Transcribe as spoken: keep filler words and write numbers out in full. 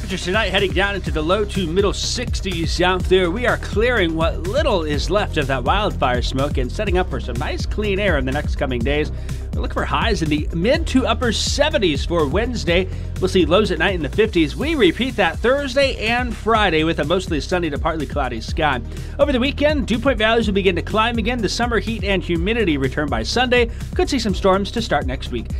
Temperatures tonight heading down into the low to middle sixties out there. We are clearing what little is left of that wildfire smoke and setting up for some nice clean air in the next coming days. We're looking for highs in the mid to upper seventies for Wednesday. We'll see lows at night in the fifties. We repeat that Thursday and Friday with a mostly sunny to partly cloudy sky. Over the weekend, dew point values will begin to climb again. The summer heat and humidity return by Sunday. Could see some storms to start next week.